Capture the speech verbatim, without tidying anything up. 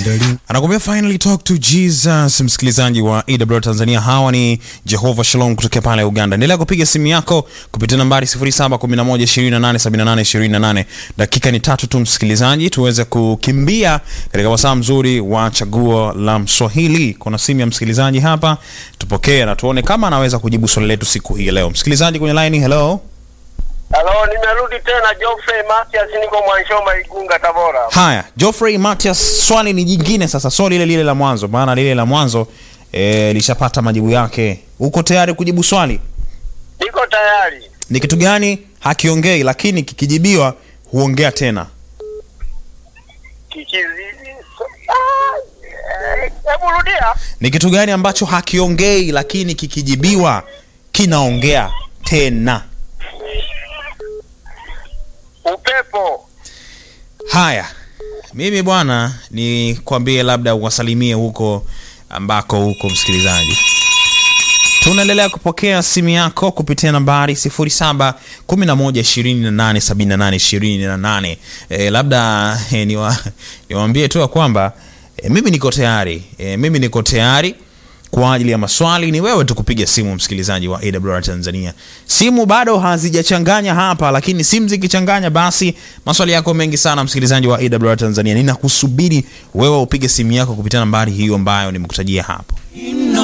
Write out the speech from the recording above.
Anakuambia finally talk to Jesus, msikilizaji wa E W R Tanzania. Hawa ni Jehovah Shalom kutoka pale Uganda. Endelea kupiga simu yako kupitia nambari sifuri saba kumi na moja ishirini na nane sabini na nane ishirini na nane. Dakika ni tatu tu msikilizaji, tuweze kukimbia katika wasaa mzuri wa chaguo la Mswahili. Kuna simu ya msikilizaji hapa, tupokee na tuone kama anaweza kujibu swali letu siku hii leo. Msikilizaji kwenye line, hello. Hello, nimerudi tena Geoffrey Matias, niko Mwanshoma Igunga Tabora. Haya, Geoffrey Matias, swali ni jingine sasa, swali lile lile la mwanzo, maana lile la mwanzo eh lishapata majibu yake. Uko tayari kujibu swali? Niko tayari. Ni kitu gani hakiongei lakini kikijibiwa huongea tena? Kikizi. Ah, hebu rudia. Ni kitu gani ambacho hakiongei lakini kikijibiwa kinaongea tena? Upepo. Haya, mimi bwana ni kwambie labda uwasalimie huko ambako huko msikilizaji. Tunaendelea kupokea simu yako kupitia nambari sifuri saba kumi na moja ishirini na nane sabini na nane ishirini na nane. E, labda e, niwa, niwaambie tu kwamba e, mimi niko tayari. E, mimi niko tayari kwa ajili ya maswali. Ni wewe tu kupiga simu msikilizaji wa E W R Tanzania. Simu bado hazijachanganya hapa, lakini simu zikichanganya basi maswali yako mengi sana msikilizaji wa E W R Tanzania. Ninakusubiri wewe upige simu yako kupitia nambari hiyo ambayo nimekutajia hapo.